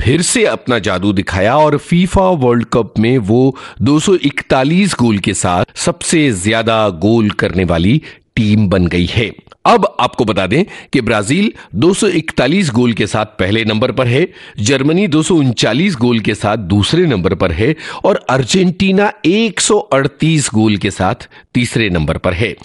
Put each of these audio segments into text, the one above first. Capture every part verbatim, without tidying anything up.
फिर से अपना जादू दिखाया और फीफा वर्ल्ड कप में वो दो सौ इकतालीस गोल के साथ सबसे ज्यादा गोल करने वाली टीम बन गई है। अब आपको बता दें कि ब्राजील दो सौ इकतालीस गोल के साथ पहले नंबर पर है, जर्मनी दो सौ उनचालीस गोल के साथ दूसरे नंबर पर है और अर्जेंटीना एक सौ अड़तीस गोल के साथ तीसरे नंबर पर है।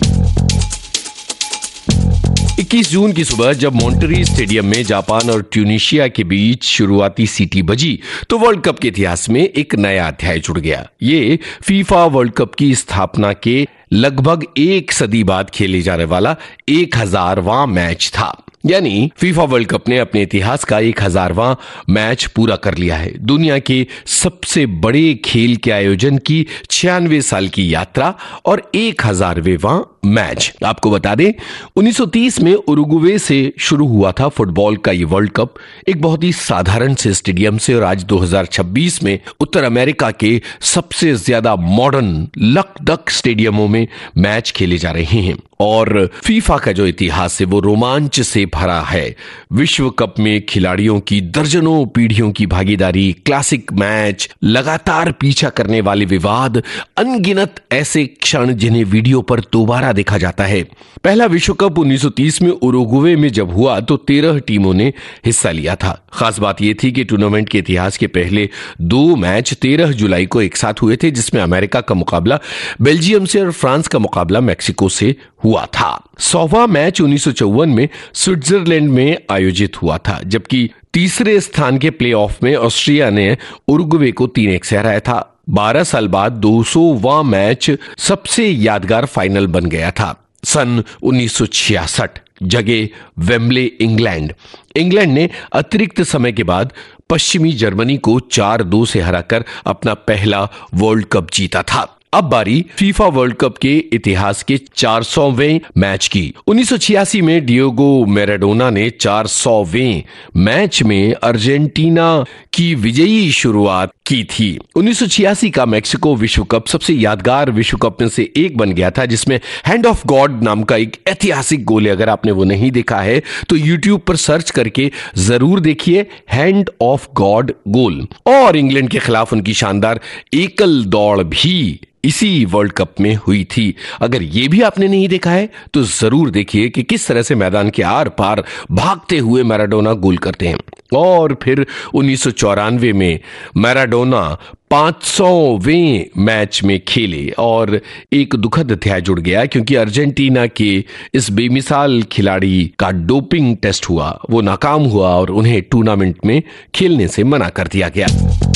इक्कीस जून की सुबह जब मॉन्टरी स्टेडियम में जापान और ट्यूनीशिया के बीच शुरुआती सीटी बजी तो वर्ल्ड कप के इतिहास में एक नया अध्याय जुड़ गया। ये फीफा वर्ल्ड कप की स्थापना के लगभग एक सदी बाद खेले जाने वाला एक हजारवां मैच था। यानी फीफा वर्ल्ड कप ने अपने इतिहास का एक हजारवां मैच पूरा कर लिया है। दुनिया के सबसे बड़े खेल के आयोजन की छियानवे साल की यात्रा और एक हजारवें मैच। आपको बता दें उन्नीस सौ तीस में उरुग्वे से शुरू हुआ था फुटबॉल का ये वर्ल्ड कप, एक बहुत ही साधारण से स्टेडियम से, और आज दो हज़ार छब्बीस में उत्तर अमेरिका के सबसे ज्यादा मॉडर्न लकदक स्टेडियमों में मैच खेले जा रहे हैं। और फीफा का जो इतिहास है वो रोमांच से भरा है। विश्व कप में खिलाड़ियों की दर्जनों पीढ़ियों की भागीदारी, क्लासिक मैच, लगातार पीछा करने वाले विवाद, अनगिनत ऐसे क्षण जिन्हें वीडियो पर दोबारा देखा जाता है। पहला विश्व कप उन्नीस सौ तीस में उरुग्वे में जब हुआ तो तेरह टीमों ने हिस्सा लिया था। खास बात यह थी कि टूर्नामेंट के इतिहास के पहले दो मैच तेरह जुलाई को एक साथ हुए थे, जिसमें अमेरिका का मुकाबला बेल्जियम से और फ्रांस का मुकाबला मेक्सिको से हुआ था। सौवां मैच उन्नीस सौ चौवन में स्विट्जरलैंड में आयोजित हुआ था, जबकि तीसरे स्थान के प्लेऑफ में ऑस्ट्रिया ने उरुग्वे को तीन एक से हराया था। बारह साल बाद दो सौवां मैच सबसे यादगार फाइनल बन गया था। सन उन्नीस सौ छियासठ, जगह वेम्बले, इंग्लैंड। इंग्लैंड ने अतिरिक्त समय के बाद पश्चिमी जर्मनी को चार दो से हराकर अपना पहला वर्ल्ड कप जीता था। अब बारी फीफा वर्ल्ड कप के इतिहास के चार सौवें मैच की। उन्नीस सौ छियासी में डिएगो मैराडोना ने चार सौवें मैच में अर्जेंटीना की विजयी शुरुआत की थी। उन्नीस सौ छियासी का मेक्सिको विश्व कप सबसे यादगार विश्व कप में से एक बन गया था, जिसमें हैंड ऑफ गॉड नाम का एक ऐतिहासिक गोल है। अगर आपने वो नहीं देखा है तो यूट्यूब पर सर्च करके जरूर देखिए, हैंड ऑफ गॉड गोल। और इंग्लैंड के खिलाफ उनकी शानदार एकल दौड़ भी इसी वर्ल्ड कप में हुई थी। अगर ये भी आपने नहीं देखा है तो जरूर देखिए कि किस तरह से मैदान के आर पार भागते हुए मैराडोना गोल करते हैं। और फिर उन्नीस सौ चौरानवे में मैराडोना पांच सौवें मैच में खेले और एक दुखद अध्याय जुड़ गया, क्योंकि अर्जेंटीना के इस बेमिसाल खिलाड़ी का डोपिंग टेस्ट हुआ, वो नाकाम हुआ और उन्हें टूर्नामेंट में खेलने से मना कर दिया गया।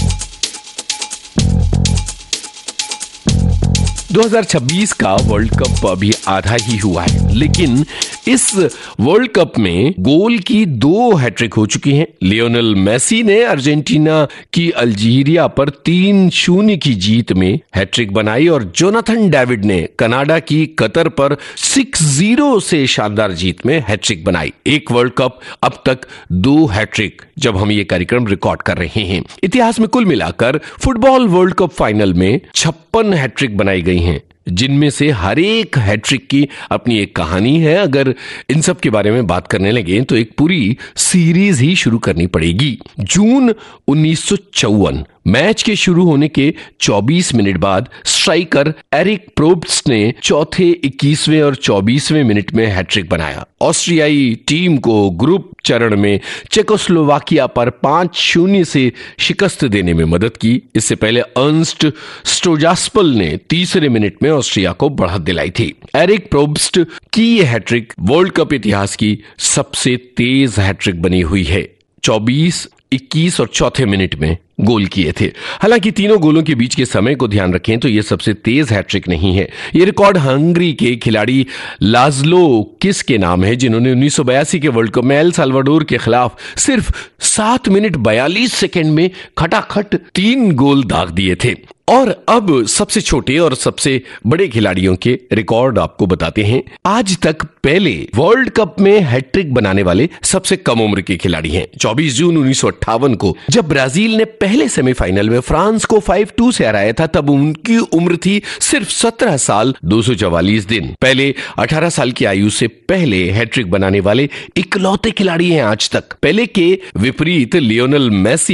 दो हज़ार छब्बीस का वर्ल्ड कप अभी आधा ही हुआ है, लेकिन इस वर्ल्ड कप में गोल की दो हैट्रिक हो चुकी हैं। लियोनेल मेसी ने अर्जेंटीना की अल्जीरिया पर तीन शून्य की जीत में हैट्रिक बनाई और जोनाथन डेविड ने कनाडा की कतर पर छह जीरो से शानदार जीत में हैट्रिक बनाई। एक वर्ल्ड कप, अब तक दो हैट्रिक, जब हम ये कार्यक्रम रिकॉर्ड कर रहे हैं। इतिहास में कुल मिलाकर फुटबॉल वर्ल्ड कप फाइनल में छप्पन हैट्रिक बनाई गई हैं, जिनमें से हर एक हैट्रिक की अपनी एक कहानी है। अगर इन सब के बारे में बात करने लगे तो एक पूरी सीरीज ही शुरू करनी पड़ेगी। जून उन्नीस सौ चौवन, मैच के शुरू होने के चौबीस मिनट बाद स्ट्राइकर एरिक प्रोब्स्ट ने चौथे, इक्कीसवें और चौबीसवें मिनट में हैट्रिक बनाया। ऑस्ट्रियाई टीम को ग्रुप चरण में चेकोस्लोवाकिया पर पांच शून्य से शिकस्त देने में मदद की। इससे पहले अर्नस्ट स्टोजास्पल ने तीसरे मिनट में ऑस्ट्रिया को बढ़त दिलाई थी। एरिक प्रोब्स्ट की यह हैट्रिक वर्ल्ड कप इतिहास की सबसे तेज हैट्रिक बनी हुई है। चौबीस, इक्कीस और चौथे मिनट में गोल किए थे। हालांकि तीनों गोलों के बीच के समय को ध्यान रखें तो यह सबसे तेज हैट्रिक नहीं है। यह रिकॉर्ड हंगरी के खिलाड़ी लाजलो किस के नाम है, जिन्होंने उन्नीस सौ बयासी के वर्ल्ड कप में एल साल्वाडोर के खिलाफ सिर्फ सात मिनट बयालीस सेकंड में खटाखट तीन गोल दाग दिए थे। और अब सबसे छोटे और सबसे बड़े खिलाड़ियों के रिकॉर्ड आपको बताते हैं। आज तक पहले वर्ल्ड कप में हैट्रिक बनाने वाले सबसे कम उम्र के खिलाड़ी हैं। चौबीस जून उन्नीस सौ अट्ठावन को जब ब्राजील ने पहले सेमीफाइनल में फ्रांस को पाँच दो से हराया था, तब उनकी उम्र थी सिर्फ सत्रह साल दो सौ चवालीस दिन। पहले अठारह साल की आयु से पहले हैट्रिक बनाने वाले इकलौते खिलाड़ी हैं आज तक। पहले के विपरीत लियोनेल मेसी